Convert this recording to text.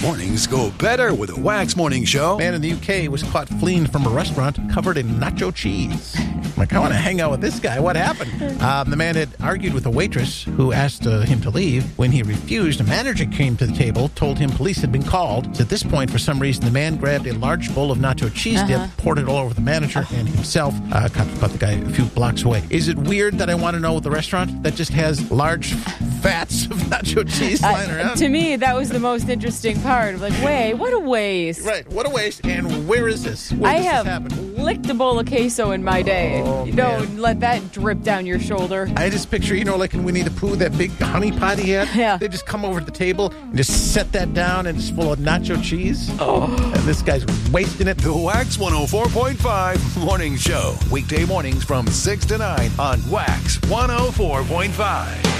Mornings go better with a Wax Morning Show. Man in the UK was caught fleeing from a restaurant covered in nacho cheese. Like, I want to hang out with this guy. What happened? The man had argued with a waitress who asked him to leave. When he refused, a manager came to the table, told him police had been called. At this point, for some reason, the man grabbed a large bowl of nacho cheese dip, poured it all over the manager and himself. Caught the guy a few blocks away. Is it weird that I want to know the restaurant that just has large fats of nacho cheese lying around? To me, that was the most interesting part. Like, wait, what a waste. Right, what a waste. And where is this? I have licked a bowl of queso in my day. Don't let that drip down your shoulder. I just picture, like in Winnie the Pooh, that big honey pot he had. Yeah. They just come over to the table and just set that down and it's full of nacho cheese. And this guy's wasting it. The Wax 104.5 Morning Show. Weekday mornings from 6 to 9 on Wax 104.5.